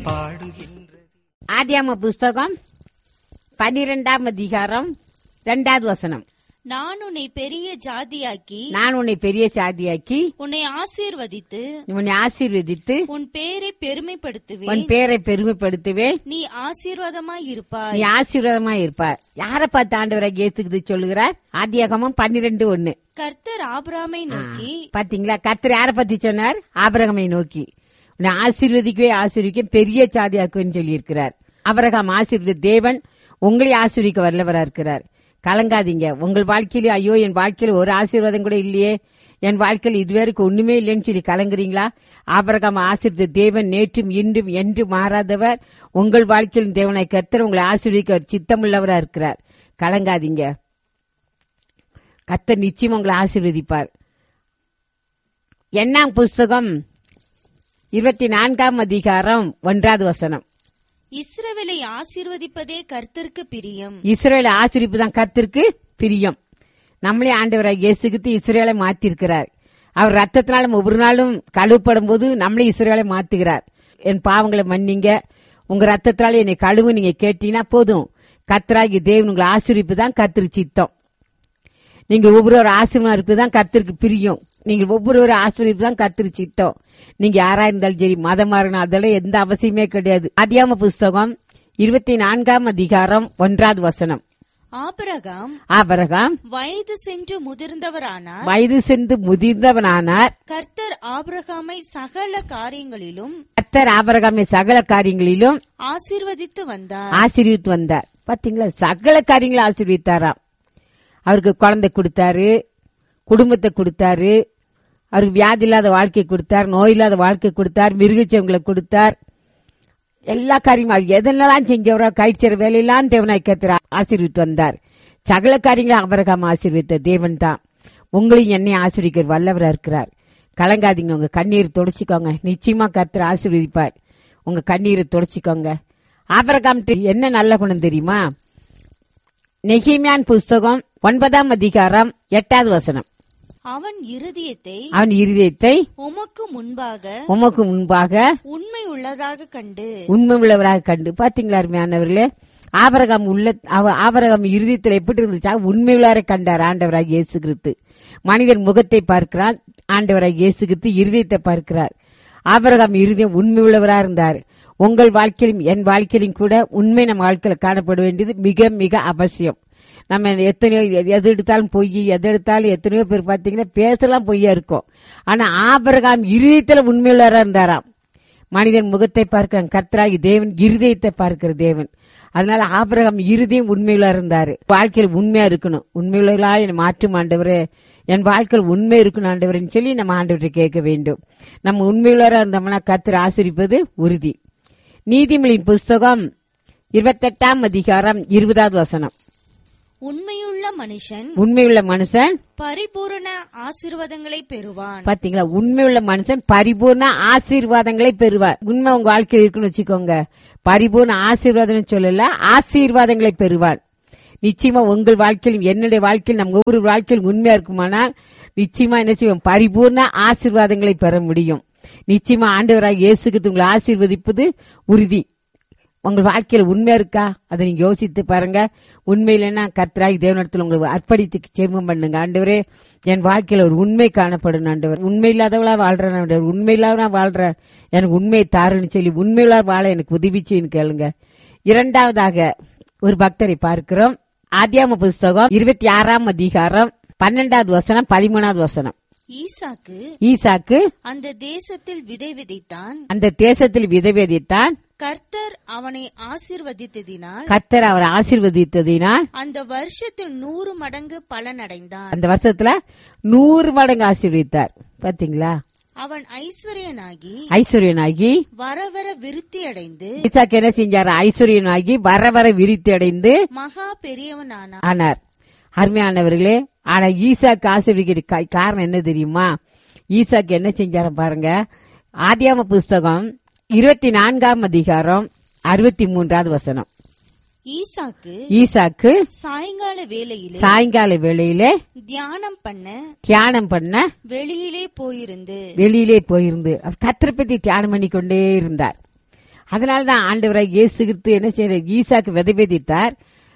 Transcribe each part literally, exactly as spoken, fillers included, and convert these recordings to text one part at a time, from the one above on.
பாடுகின்றது. ஆதியாகம புஸ்தகம் பனிரெண்டாம் அதிகாரம் இரண்டாவது வசனம். நான் உன்னை பெரிய ஜாதியாக்கி நான் உன்னை பெரிய சாதியாக்கி உன்னை ஆசீர்வதித்து உன்னை ஆசீர்வதித்து உன் பேரை பெருமைப்படுத்துவேன். உன் பேரை பெருமைப்படுத்துவேன். நீ ஆசீர்வாதமாய் நீ இருப்பாய். ஆசீர்வாதமா இருப்பார். யாரை பார்த்து ஆண்டவராக இயேசுகிறது சொல்லுகிறார்? ஆதியாகமம் பன்னிரண்டு ஒன்னு. கர்த்தர் ஆபிரகாமை நோக்கி, பாத்தீங்களா, கர்த்தர் யாரை பத்தி சொன்னார்? ஆபிரகாமை நோக்கி உன்னை ஆசீர்வதிக்கவே ஆசீர்வதிக்க பெரிய சாதியாக்குவேன்னு சொல்லி இருக்கிறார். ஆபிரகாம் ஆசீர்வதி தேவன் உங்களை ஆசீர்வதிக்க வல்லவரா இருக்கிறார். கலங்காதீங்க. உங்கள் வாழ்க்கையில ஐயோ என் வாழ்க்கையில ஒரு ஆசீர்வாதம் கூட இல்லையே, என் வாழ்க்கையில் இதுவரைக்கும் ஒண்ணுமே இல்லைன்னு சொல்லி கலங்குறீங்களா? ஆபிரகாம் ஆசீர்வதித்த தேவன் நேற்றும் இன்றும் என்று மாறாதவர். உங்கள் வாழ்க்கையில் தேவனாய் கர்த்தர் உங்களை ஆசீர்வதிக்க சித்தமுள்ளவரா இருக்கிறார். கலங்காதீங்க. கர்த்தர் நிச்சயம் உங்களை ஆசீர்வதிப்பார். எண்ணாம் புஸ்தகம் இருபத்தி நான்காம் அதிகாரம் ஒன்றாவது வசனம். இஸ்ரவேலை ஆசீர்வதிப்பதே கர்த்தருக்கு பிரியம். இஸ்ரவேலை ஆசீர்வதிப்பு தான் கர்த்தருக்கு பிரியம். நம்மளே ஆண்டவராக இயேசுகிட்டு இஸ்ரவேலை மாத்திருக்கிறார். அவர் ரத்தத்தினால ஒவ்வொரு நாளும் கழுவப்படும் போது நம்மளே இஸ்ரவேலை மாத்துகிறார். என் பாவங்களை மன்னிங்க, உங்க ரத்தத்தினால என்னை கழுவு நீங்க கேட்டீங்கன்னா போதும். கர்த்தராகி தேவன் உங்களை ஆசீர்வதிப்பு தான் கர்த்தருக்கு சித்தம். நீங்கள் ஒவ்வொரு ஆசீர்வாதம் இருக்குதான் கர்த்தருக்கு பிரியும். நீங்கள் ஒவ்வொரு ஆசீர்வதிப்பு தான் கர்த்தருக்கு சித்தம். நீங்க யாரா இருந்தாலும் சரி, மதம் மாறணும், அதெல்லாம் எந்த அவசியமே கிடையாது. ஆதியாகம புஸ்தகம் இருபத்தி நான்காம் அதிகாரம் ஒன்றாவது வசனம். ஆபிரகாம் ஆபிரகாம் வயது சென்று முதிர்ந்தவரானார். வயது சென்று முதிர்ந்தவனானார். கர்த்தர் ஆபிரகாமை சகல காரியங்களிலும் கர்த்தர் ஆபிரகாமை சகல காரியங்களிலும் ஆசீர்வதித்து வந்தார். ஆசீர்வித்து வந்தார். பாத்தீங்களா, சகல காரியங்களும் ஆசீர்வித்தாராம். அவருக்கு குழந்தை கொடுத்தாரு, குடும்பத்தை கொடுத்தாரு, அவருக்கு வியாதி இல்லாத வாழ்க்கை கொடுத்தார், நோய் இல்லாத வாழ்க்கை கொடுத்தார், மிருகச்சவங்களை கொடுத்தார். எல்லா காரியமும் அவர் எதெல்லாம் செஞ்சவரோ கைச்சேர வேலையெல்லாம் தேவனாய் கர்த்தர் ஆசீர்வித்து வந்தார். சகல காரியங்களும் ஆபிரகாம் ஆசீர்வித்த தேவன் தான் உங்களையும் என்னை ஆசீர்விக்க வல்லவரா இருக்கிறார். கலங்காதீங்க. உங்க கண்ணீரை தொடச்சிக்கோங்க. நிச்சயமா கர்த்தர் ஆசீர்வதிப்பார். உங்க கண்ணீரை தொடச்சிக்கோங்க. ஆபிரகாம் என்ன நல்ல குணம் தெரியுமா? நெகேமியான் புஸ்தகம் ஒன்பதாம் அதிகாரம் எட்டாவது வசனம். அவன் இருதயத்தை அவன் இருதயத்தை உமக்கு முன்பாக உமக்கு முன்பாக உண்மை உள்ளதாக கண்டு உண்மை உள்ளவராக கண்டு. பாத்தீங்களா அருமையானவர்களே, ஆபிரகாம் உள்ள ஆபிரகாம் இருதயத்தில் எப்படி இருந்துச்சா? உண்மை உள்ளவரை கண்டார் ஆண்டவராக இயேசு கிறிஸ்து. மனிதன் முகத்தை பார்க்கிறார், ஆண்டவராக இயேசு கிறிஸ்து இருதயத்தை பார்க்கிறார். ஆபிரகாம் இருதயம் உண்மை உள்ளவரா இருந்தார். உங்கள் வாழ்க்கையிலும் என் வாழ்க்கையிலும் கூட உண்மை நம்ம வாழ்க்கையில காணப்பட வேண்டியது மிக மிக அவசியம். நம்ம எத்தனையோ எது எடுத்தாலும் பொய், எது எடுத்தாலும் எத்தனையோ பேர் பாத்தீங்கன்னா பேசலாம் பொய்யா இருக்கும். ஆனா ஆபிரகாம் இருதயத்துல உண்மையுள்ளவரா இருந்தாராம். மனிதன் முகத்தை பார்க்க கர்த்தராகி தேவன் இருதயத்தை பார்க்கிற தேவன். அதனால ஆபிரகாம் இருதயம் உண்மையுள்ள இருந்தாரு. வாழ்க்கையில் உண்மையா இருக்கணும். உண்மையுள்ளா என்னை மாற்றும் ஆண்டவரே, என் வாழ்க்கையில் உண்மை இருக்கணும் ஆண்டவரேன்னு சொல்லி நம்ம ஆண்டவரை கேட்க வேண்டும். நம்ம உண்மையுள்ளவரா இருந்தோம்னா கர்த்தர் ஆசீர்வதிப்பது உறுதி. நீதிமொழியின் புஸ்தகம் இருபத்தெட்டாம் அதிகாரம் இருபதாவது வசனம். உண்மையுள்ள மனுஷன் உண்மையுள்ள மனுஷன் பரிபூரண ஆசீர்வாதங்களை பெறுவான். பாத்தீங்களா, உண்மையுள்ள மனுஷன் பரிபூர்ண ஆசீர்வாதங்களை பெறுவார். உண்மை உங்க வாழ்க்கையில் இருக்குன்னு வச்சுக்கோங்க, பரிபூர்ண ஆசீர்வாதம் சொல்லல, ஆசீர்வாதங்களை பெறுவார். நிச்சயமா உங்கள் வாழ்க்கையில் என்னுடைய வாழ்க்கையில் நம்ம ஒவ்வொரு வாழ்க்கையில் உண்மையா இருக்குமானால் நிச்சயமா என்ன செய்வோம்? பரிபூர்ண ஆசீர்வாதங்களை பெற முடியும். நிச்சயமா ஆண்டவராக இயேசுக்கு உங்களை ஆசீர்வதிப்பது உறுதி. உங்கள் வாழ்க்கையில உண்மையா இருக்கா? அதை நீங்க யோசித்து பாருங்க. உண்மையிலன்னா கர்த்தராகி தேவனிடத்தில் உங்களுக்கு அர்ப்பணித்து ஜெபம் பண்ணுங்க. ஆண்டவரே, என் வாழ்க்கையில ஒரு உண்மை காணப்படும் ஆண்டவர். உண்மை இல்லாதவளா வாழ்றேன் ஆண்டவர், உண்மை இல்லாத வாழ்றேன், எனக்கு உண்மையை தாருன்னு சொல்லி உண்மையில்லா வாழ எனக்கு உதவி செய்யு கேளுங்க. இரண்டாவதாக ஒரு பக்தரை பார்க்கிறோம். ஆதியாகம புஸ்தகம் இருபத்தி ஆறாம் அதிகாரம் பன்னெண்டாவது வசனம் பதிமூணாவது வசனம். ஈசாக்கு ஈசாக்கு அந்த தேசத்தில் விதை விதைத்தான். அந்த தேசத்தில் விதை விதைத்தான். கர்த்தர் அவனை ஆசீர்வதித்ததினால் கர்த்தர் அவரை ஆசீர்வதித்ததினால் அந்த வருஷத்தில் நூறு மடங்கு பலனடைந்தான். அந்த வருஷத்துல நூறு மடங்கு ஆசீர்வதித்தார். பாத்தீங்களா, அவன் ஐஸ்வர்யனாகி ஐஸ்வர்யனாகி வர வர விருத்தி அடைந்து ஈசாக்கு என்ன செஞ்சார்? ஐஸ்வர்யனாகி வர வர விருத்தி அடைந்து மகா பெரியவனானார் ஆனார். அருமையானவர்களே, ஆனா ஈசாக்கு ஆசீர்வதிக்கிற காரணம் என்ன தெரியுமா? ஈசாக்கு என்ன செஞ்சார பாருங்க. ஆதியாகம புஸ்தகம் இருபத்தி நான்காம் அதிகாரம் அறுபத்தி மூன்றாவது வசனம். ஈசாக்கு ஈசாக்கு சாயங்கால வேளையிலே சாயங்கால வேளையிலே தியானம் பண்ண தியானம் பண்ண வெளியிலே போயிருந்து வெளியிலே போயிருந்து கர்த்தரை பத்தி தியானம் பண்ணி கொண்டே இருந்தார். அதனாலதான் ஆண்டவராய் இயேசு கிறிஸ்து என்ன செய்யற, ஈசாக்கு விதை விதைத்தார்.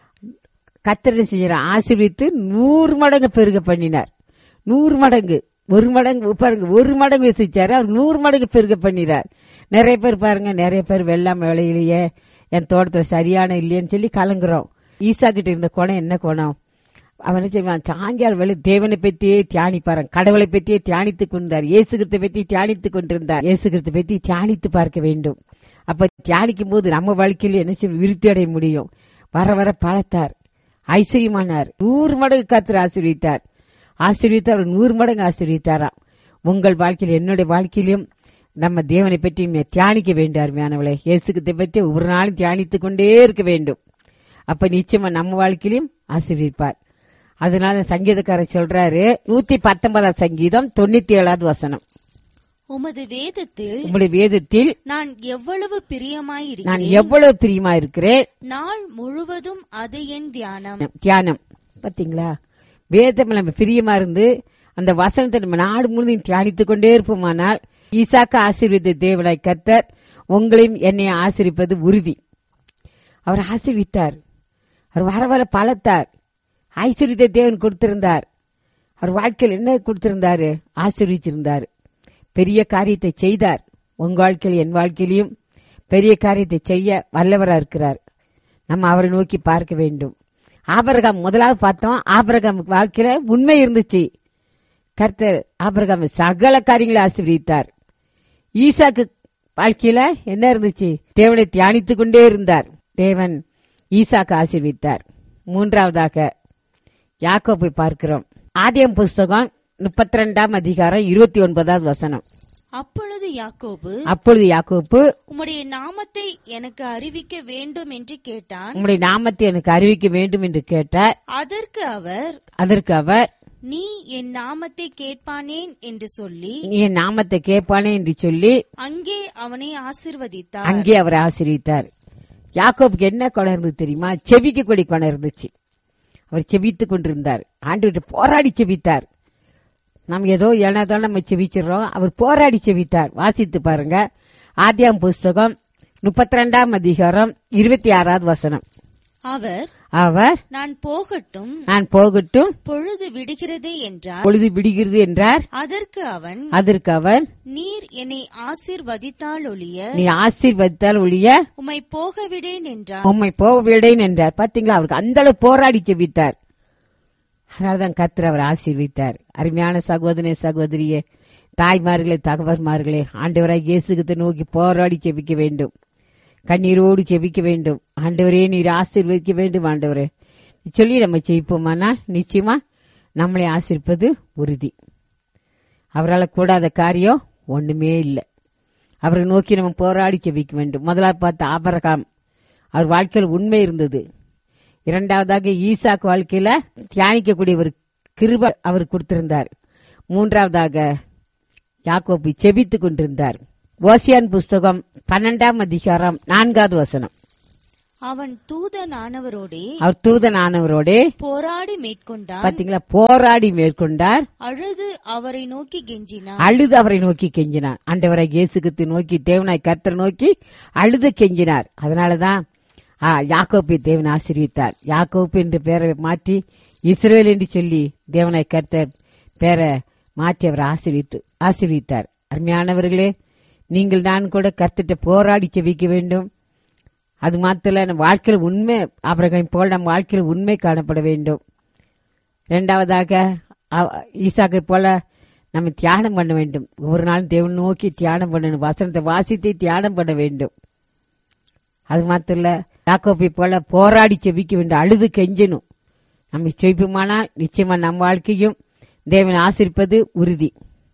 கர்த்தர் என்ன செய்யறார், ஆசீர்வதித்து நூறு மடங்கு பெருக பண்ணினார். நூறு மடங்கு, ஒரு மடங்கு பாருங்க, ஒரு மடங்கு விதைச்சாரு, அவர் நூறு மடங்கு பெருக பண்ணினார். நிறைய பேர் பாருங்க, நிறைய பேர் வெள்ளாமை விளையிலையே, என் தோட்டத்துல சரியான இல்லையன்னு சொல்லி கலங்குறோம். ஈசா கிட்ட இருந்த குணம் என்ன குணம்? அவன் என்ன செய்வான், சாயங்காலம் வேலை தேவனை பற்றியே தியானிப்பாரான், கடவுளை பற்றியே தியானித்துக் கொண்டார், இயேசு கிறிஸ்துவை பற்றி தியானித்துக் கொண்டிருந்தார். இயேசு கிறிஸ்துவை பற்றி தியானித்து பார்க்க வேண்டும். அப்ப தியானிக்கும் போது நம்ம வாழ்க்கையில் என்ன செய்ய, விருத்தி அடைய முடியும். வர வர பலத்தார், ஐஸ்வர்யமானார், நூறு மடங்கு கர்த்தர் ஆசீர்வதித்தார். ஆசீர்வதித்தார், நூறு மடங்கு ஆசீர்வதித்தாராம். உங்கள் வாழ்க்கையில், என்னுடைய வாழ்க்கையிலும் நம்ம தேவனை பற்றி தியானிக்க வேண்டும். அருமையானவளே, இயேசு கிறிஸ்துவை பற்றி ஒவ்வொரு நாளும் தியானித்துக் கொண்டே இருக்க வேண்டும். அப்ப நிச்சயமா நம்ம வாழ்க்கையிலும் ஆசீர்வதிப்பார். அதனால சங்கீதக்காரர் சொல்றாரு, நூத்தி பத்தொன்பதாம் சங்கீதம் தொண்ணூத்தி ஏழாவது வசனம், உமது வேதத்தில் உங்களுடைய வேதத்தில் நான் எவ்வளவு பிரியமாயிருக்கிறேன், நான் எவ்வளவு பிரியமா இருக்கிறேன், நாள் முழுவதும் அது என் தியானம். தியானம். பாத்தீங்களா, வேதம் நம்ம பிரியமா இருந்து அந்த வசனத்தை நம்ம நாடு முழுவதும் தியானித்துக் கொண்டே இருப்போமானால், ஈசாக்கு ஆசீர்வதித்த தேவனாய் கர்த்தர் உங்களையும் என்னை ஆசீர்வதிப்பது உறுதி. அவர் ஆசீர்வித்தார், அவர் வர வர பலத்தார், ஐஸ்வர்யத்தை தேவன் கொடுத்திருந்தார். அவர் வாழ்க்கையில் என்ன கொடுத்திருந்தாரு, ஆசீர்வதிச்சிருந்தார், பெரிய காரியத்தை செய்தார். உங்க வாழ்க்கையில் என் வாழ்க்கையிலும் பெரிய காரியத்தை செய்ய வல்லவரா இருக்கிறார். நம்ம அவரை நோக்கி பார்க்க வேண்டும். ஆபிரகாம் முதலாவது பார்த்தோம், ஆபிரகாம் வாழ்க்கையில உண்மை இருந்துச்சு. கர்த்தர் ஆபிரகாம் சகல காரியங்களை ஆசீர்வதித்தார். ஈசாக்கு வாழ்க்கையில என்ன இருந்துச்சு, தேவனை தியானித்துக் கொண்டே இருந்தார். தேவன் ஈசாக்கு ஆசீர்வதித்தார். மூன்றாவதாக யாக்கோபை பார்க்கிறோம். ஆதியாகமம் புஸ்தகம் முப்பத்தி ரெண்டாம் அதிகாரம் இருபத்தி ஒன்பதாவது வசனம். அப்பொழுது யாக்கோபு அப்பொழுது யாக்கோபு உம்முடைய நாமத்தை எனக்கு அறிவிக்க வேண்டும் என்று கேட்டான். உம்முடைய நாமத்தை எனக்கு அறிவிக்க வேண்டும் என்று கேட்டார். அதற்கு அவர் அதற்கு அவர் நீ என் நாமத்தை கேட்பானேன் என்று சொல்லி நீ என் நாமத்தை கேட்பானே என்று சொல்லி அங்கே அவனை ஆசீர்வதித்தார். அங்கே அவரை ஆசீர்வதித்தார். யாக்கோபுக்கு என்ன குணம் இருந்தது தெரியுமா? செபிக்க கூடிய குணம் இருந்துச்சு. அவர் செபித்துக் கொண்டிருந்தார், ஆண்டவர்கிட்ட போராடி செபித்தார். நம்ம ஏதோ ஏனாதான் நம்ம செபிச்சிடறோம், அவர் போராடி செபித்தார். வாசித்து பாருங்க, ஆதியாகமம் புஸ்தகம் முப்பத்தி ரெண்டாம் அதிகாரம் இருபத்தி ஆறாவது வசனம். அவர் அவர் நான் போகட்டும் நான் போகட்டும் பொழுது விடுகிறதே என்றார். பொழுது விடுகிறது என்றார். அதற்கு அவன் அதற்கு அவர் நீர் என்னை ஆசீர்வதித்தால் ஒழிய நீ ஆசீர்வதித்தால் ஒழிய உம்மை போக விடேன் என்றார். உம்மை போக விடேன் என்றார். பாத்தீங்களா, அவருக்கு அந்த அளவு போராடி செபித்தார். அதனால்தான் கர்த்தர் அவர் ஆசீர்வதித்தார். அருமையான சகோதரனே, சகோதரியே, தாய்மார்களே, தகவல்மார்களே, ஆண்டவராய் இயேசு கிறிஸ்துவை நோக்கி போராடி செபிக்க வேண்டும். கண்ணீரோடு செபிக்க வேண்டும். ஆண்டவரே நீர் ஆசீர்வதிக்க வேண்டும் ஆண்டவரே சொல்லி நம்ம ஜெயிப்போமானா நிச்சயமா நம்மளை ஆசீர்ப்பது உறுதி. அவரால் கூடாத காரியம் ஒண்ணுமே இல்லை. அவரை நோக்கி நம்ம போராடி செபிக்க வேண்டும். முதலாவது பார்த்த ஆபிரகாம், அவர் வாழ்க்கையில் உண்மை இருந்தது. இரண்டாவதாக ஈசாக்கு வாழ்க்கையில தியானிக்கக்கூடிய ஒரு கிருபை அவர் கொடுத்திருந்தார். மூன்றாவதாக யாக்கோபு செபித்துக் கொண்டிருந்தார். ஓசியான் புஸ்தகம் பன்னெண்டாம் அதிகாரம் நான்காவது வசனம். அவன் தூதனானவரோடே அவர் தூதனானவரோடே போராடி மேற்கொண்டார். பாத்தீங்களா, போராடி மேற்கொண்டார். அழுது அவரை நோக்கி கெஞ்சினார். அழுது அவரை நோக்கி கெஞ்சினார். ஆண்டவரை இயேசு கிறிஸ்து நோக்கி, தேவனாய் கர்த்தரை நோக்கி அழுது கெஞ்சினார். அதனாலதான் யாக்கோபை தேவன் ஆசீர்வதித்தார். யாக்கோபு என்று பெயரை மாற்றி இஸ்ரவேல் என்று சொல்லி தேவனாய் கர்த்தர் பெயரை மாற்றி அவர் ஆசீர்வித்து ஆசீர்வித்தார். அருமையானவர்களே, நீங்கள் நான் கூட கர்த்தர்ட்ட போராடி செபிக்க வேண்டும். அது மாத்திர நம்ம வாழ்க்கையில் உண்மை, ஆபிரகாம் போல் நம்ம வாழ்க்கையில் உண்மை காணப்பட வேண்டும். இரண்டாவதாக ஈசாக்கை போல நம்ம தியானம் பண்ண வேண்டும். ஒவ்வொரு நாளும் தேவன் நோக்கி தியானம் பண்ணணும். வசனத்தை வாசித்து தியானம் பண்ண வேண்டும். அது மாத்திர யாக்கோபை போல போராடி செபிக்க வேண்டும், அழுது கெஞ்சணும். நம்ம செபிப்போமானால் நிச்சயமா நம்ம வாழ்க்கையும் தேவன் ஆசீர்ப்பது உறுதி.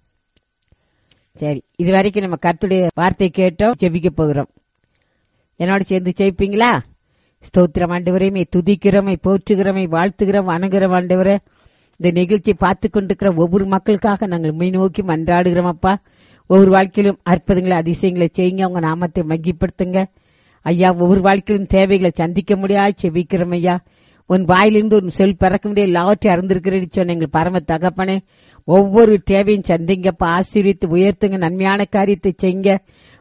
சரி, இது வரைக்கும் நம்ம கர்த்தருடைய வார்த்தை கேட்டோம், செபிக்க போகிறோம். என்னோட சேர்ந்து ஜெயிப்பீங்களா? ஸ்தோத்திரம் ஆண்டவரே, துதிக்கிறோமை, போற்றுகிறோமை, வாழ்த்துகிறோம், வணங்குகிறோம் ஆண்டவரே. இந்த நிகழ்ச்சி பார்த்து கொண்டிருக்கிற ஒவ்வொரு மக்களுக்காக நாங்கள் மெய் நோக்கி மன்றாடுகிறோம் அப்பா. ஒவ்வொரு வாழ்க்கையிலும் அற்புதங்களை, அதிசயங்களை செய்யுங்க. உங்க நாமத்தை மகிப்படுத்துங்க ஐயா. ஒவ்வொரு வாழ்க்கையிலும் தேவைகளை சந்திக்க முடியாது செபிக்கிறோம் ஐயா. உன் வாயிலிருந்து ஒரு சொல் பிறக்க முடியாது, எல்லாவற்றையும் அறிந்திருக்கிறேன்னு சொன்ன எங்கள் பரம தகப்பனே, ஒவ்வொரு தேவையும் சந்திங்கப்பா. ஆசீர்வித்து உயர்த்துங்க, நன்மையான காரியத்தை செய்யுங்க.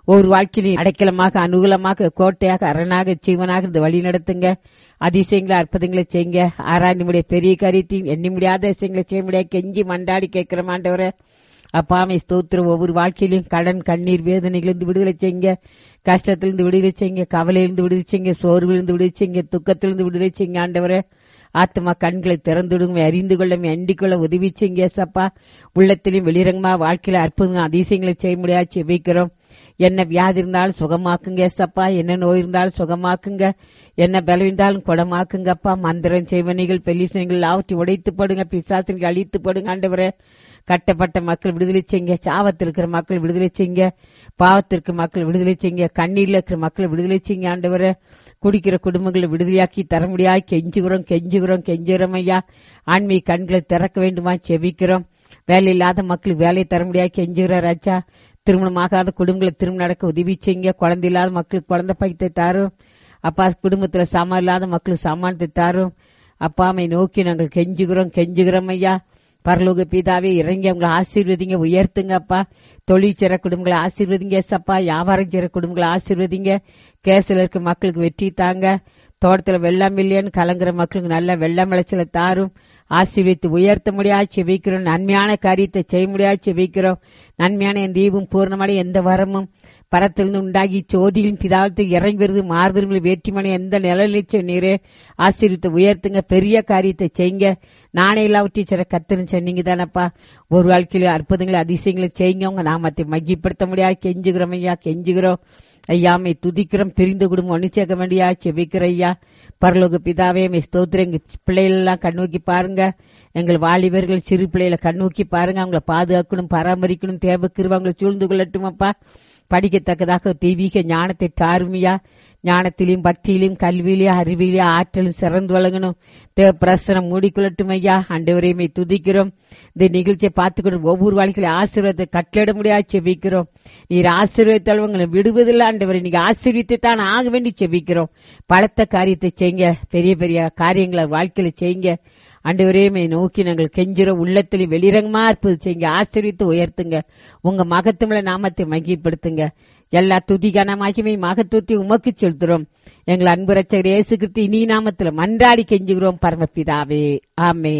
ஒரு வாழ்க்கையிலும் அடைக்கலமாக, அனுகூலமாக, கோட்டையாக, அரணாக, ஜீவனாக இந்த வழி நடத்துங்க. அதிசயங்களை, அற்புதங்களை செய்யுங்க. ஆராய்ந்து முடிய பெரிய காரியத்தையும் எண்ணி முடியாத விஷயங்களை செய்ய முடியாது கெஞ்சி மண்டாடி கேட்கிற ஆண்டவரே. அப்பாமை ஸ்தோத்திரம். ஒவ்வொரு வாழ்க்கையிலும் கடன், கண்ணீர், வேதனைகளிலிருந்து விடுதலை செய்யுங்க. கஷ்டத்திலிருந்து விடுதலை செய்யுங்க. கவலையிலிருந்து விடுதலை செய்யுங்க. சோர்விலிருந்து விடுதலை செய்யுங்க. துக்கத்திலிருந்து விடுதலை செய்யுங்க ஆண்டவரே. ஆத்மா கண்களை திறந்துடுங்க. அறிந்து கொள்ள, அண்டிக் கொள்ள உதவி செய்யுங்க சப்பா. உள்ளத்திலும் வெளிரங்கமா வாழ்க்கையில அற்புதம் அதிசயங்களை செய்ய முடியாது செபிக்கிறோம். என்ன வியாதி இருந்தாலும் சுகமாக்குங்க சப்பா. என்ன நோய் இருந்தாலும் சுகமாக்குங்க. என்ன பலவிருந்தாலும் குணமாக்குங்கப்பா. மந்திரம், செய்வனைகள், பெலிசனைகள் ஆவற்றி உடைத்து படுங்க. பிசாசிற்கு அழித்து படுங்க ஆண்டவரே. கட்டப்பட்ட மக்கள் விடுதலை செய்யுங்க. சாவத்தில் இருக்கிற மக்கள் விடுதலை செய்யுங்க. பாவத்திற்கு மக்கள் விடுதலை செய்யுங்க. கண்ணீர்ல இருக்கிற மக்கள் விடுதலை செய்யுங்க ஆண்டவரே. குடிக்கிற குடும்பங்களை விடுதலையாக்கி தர முடியாது கெஞ்சுகிறோம், கெஞ்சுகிறோம், கெஞ்சுகிறோம் ஐயா. ஆன்மீக கண்களை திறக்க வேண்டுமா செபிக்கிறோம். வேலை இல்லாத மக்களுக்கு வேலையை தர முடியாது கெஞ்சுகிறார் ராஜா. திருமணமாகாத குடும்பங்களை திருமணம் நடக்க உதவி செய்யுங்க. குழந்தை இல்லாத மக்களுக்கு குழந்தை பாக்கியத்தை தாரும் அப்பா. குடும்பத்துல சாமான் இல்லாத மக்களுக்கு சாமானத்தை தாரும் அப்பாமை நோக்கி நாங்கள் கெஞ்சுகிறோம், கெஞ்சுகிறோம் ஐயா. பரலோக பிதாவே இறங்கி அவங்களை ஆசீர்வதிங்க, உயர்த்துங்க அப்பா. தொழில் செய்ற குடும்பங்களை ஆசீர்வதிங்க சப்பா. வியாபாரம் செய்ற குடும்பங்களை ஆசீர்வதிங்க. கேஸ்ல இருக்க மக்களுக்கு வெற்றி தாங்க. தோட்டத்துல வெள்ளம் இல்லையான்னு கலங்குற மக்களுக்கு நல்ல வெள்ளம் விளைச்சலை தாரும். ஆசீர்வித்து உயர்த்த முடியாது செபிக்கிறோம். நன்மையான காரியத்தை செய்ய முடியாது செபிக்கிறோம். நன்மையான என் தீபம் பூர்ணமான எந்த வரமும் பரத்திலிருந்து உண்டாகி சோதியின் பிதாவத்தில் இறங்கி வருது. மாறுதல்கள் வேற்றுமணி எந்த நிலையில நீரே ஆசீர்வித்து உயர்த்துங்க. பெரிய காரியத்தை செய்யுங்க. நானே எல்லாவற்றையும் சிற கத்துன்னு சொன்னீங்க தானப்பா. ஒரு வாழ்க்கையில அற்புதங்களை அதிசயங்களை செய்யுங்க. உங்க நாமத்தை மகிப்படுத்த முடியாது கெஞ்சுகிறோம் ஐயா, கெஞ்சுகிறோம் ஐயாமை துதிக்கிறோம். பிரிந்து குடும்பம் ஒண்ணு சேர்க்க வேண்டியா செபிக்கிற ஐயா. பரலோக பிதாவே மே ஸ்தோத்திரம். எங்க பிள்ளைகள் எல்லாம் கண்ணோக்கி பாருங்க. எங்கள் வாலிபர்கள் சிறு பிள்ளைகளை கண்ணோக்கி பாருங்க. அவங்களை பாதுகாக்கணும், பராமரிக்கணும். தேவ கிருபை அவங்களை சூழ்ந்து கொள்ளட்டும் அப்பா. படிக்கத்தக்கதாக தெய்வீக ஞானத்தை தாருமையா. ஞானத்திலையும் பக்தியிலையும் கல்வியிலையும் அறிவிலையும் ஆற்றலும் சிறந்து வழங்கணும். தேவ பிரசனம் மூடிக்கொள்ளட்டும் ஐயா. ஆண்டவரையுமே துதிக்கிறோம். இந்த நிகழ்ச்சியை பார்த்துக்கணும். ஒவ்வொரு வாழ்க்கையில ஆசீர்வாதத்தை கட்டளிட முடியாது செபிக்கிறோம். நீர் ஆசீர்வதித்தால் உங்களை விடுவதில்லை ஆண்டவரை. நீங்க ஆசீர்வித்து தான் ஆக வேண்டி செபிக்கிறோம். பலத்த காரியத்தை செய்யுங்க. பெரிய பெரிய காரியங்களை வாழ்க்கையில செய்யுங்க ஆண்டவரையுமே நோக்கி நாங்கள் கெஞ்சுறோம். உள்ளத்திலும் வெளிரங்கமா இருப்பது செய்யுங்க. ஆசீர்வித்து உயர்த்துங்க. உங்க மகத்துவ நாமத்தை மகிப்படுத்துங்க. எல்லா துதிக்கான மகிமை மகத்துவத்தை உமக்கு செலுத்துறோம். எங்கள் அன்பு ரட்சகர் இயேசு கிறிஸ்து இனி நாமத்துல மன்றாடி கெஞ்சுகிறோம் பரமபிதாவே, ஆமே.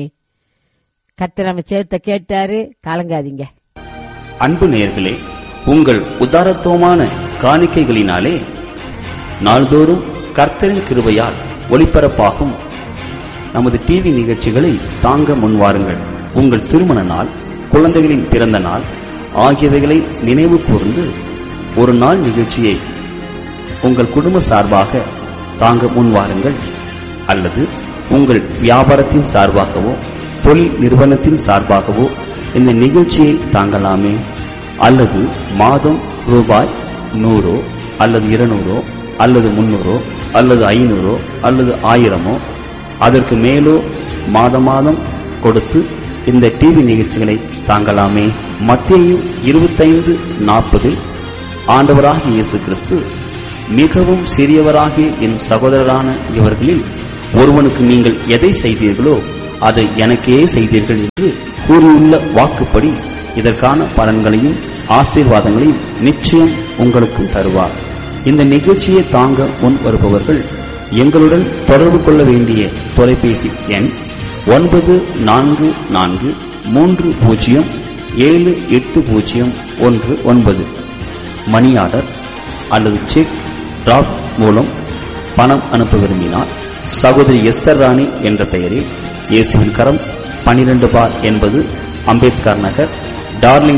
கர்த்தர் நம்ம சேர்த்த கேட்டாரு, கலங்காதீங்க. அன்பு நேயர்களே, உங்கள் உதாரத்துவமான காணிக்கைகளினாலே நாள்தோறும் கர்த்தரின் கிருபையால் ஒளிபரப்பாகும் நமது டிவி நிகழ்ச்சிகளை தாங்க முன்வாருங்கள். உங்கள் திருமண நாள், குழந்தைகளின் பிறந்த நாள் ஆகியவைகளை நினைவு கூர்ந்து ஒரு நாள் நிகழ்ச்சியை உங்கள் குடும்ப சார்பாக தாங்க முன்வாருங்கள். அல்லது உங்கள் வியாபாரத்தின் சார்பாகவோ தொழில் நிறுவனத்தின் சார்பாகவோ இந்த நிகழ்ச்சியை தாங்கலாமே. அல்லது மாதம் ரூபாய் நூறோ அல்லது இருநூறோ அல்லது முன்னூறோ அல்லது ஐநூறோ அல்லது ஆயிரமோ அதற்கு மேலோ மாத மாதம் கொடுத்து இந்த டிவி நிகழ்ச்சிகளை தாங்கலாமே. மத்தேயு இருபத்தைந்து நாற்பதில் ஆண்டவராகிய இயேசு கிறிஸ்து, மிகவும் சிறியவராகிய என் சகோதரரான இவர்களில் ஒருவனுக்கு நீங்கள் எதை செய்தீர்களோ அதை எனக்கே செய்தீர்கள் என்று கூறியுள்ள வாக்குப்படி இதற்கான பலன்களையும் ஆசீர்வாதங்களையும் நிச்சயம் உங்களுக்கும் தருவார். இந்த நிகழ்ச்சியை தாங்க முன் வருபவர்கள் எங்களுடன் தொடர்பு கொள்ள வேண்டிய தொலைபேசி எண் ஒன்பது நான்கு நான்கு மூன்று பூஜ்ஜியம் ஏழு எட்டு பூஜ்ஜியம் ஒன்று ஒன்பது. மணி ஆர்டர் அல்லது செக் டிராப் மூலம் பணம் அனுப்ப விரும்பினார் சகோதரி எஸ்தர் ராணி என்ற பெயரில் இயேசுவின் கரம் பனிரெண்டு பார் என்பது அம்பேத்கர் நகர், டார்லிங்